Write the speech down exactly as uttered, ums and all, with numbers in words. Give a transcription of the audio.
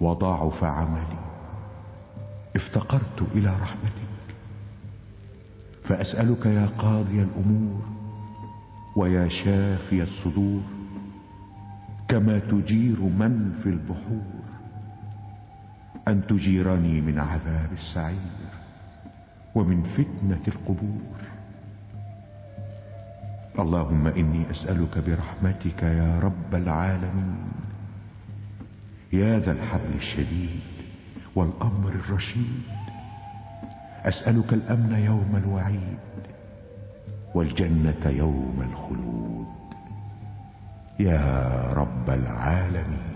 وضعف عملي افتقرت إلى رحمتك، فأسألك يا قاضي الأمور ويا شافي الصدور، كما تجير من في البحور، أن تجيرني من عذاب السعير ومن فتنة القبور. اللهم إني أسألك برحمتك يا رب العالمين، يا ذا الحبل الشديد والأمر الرشيد، أسألك الأمن يوم الوعيد والجنة يوم الخلود، يا رب العالمين.